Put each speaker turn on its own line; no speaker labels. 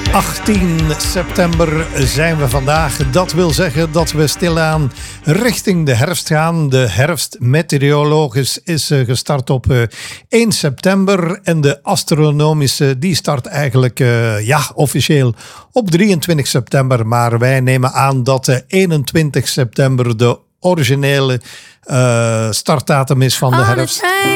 18 september zijn we vandaag. Dat wil zeggen dat we stilaan richting de herfst gaan. De herfst meteorologisch is gestart op 1 september. En de astronomische die start eigenlijk officieel op 23 september. Maar wij nemen aan dat de 21 september de originele startdatum is van de herfst.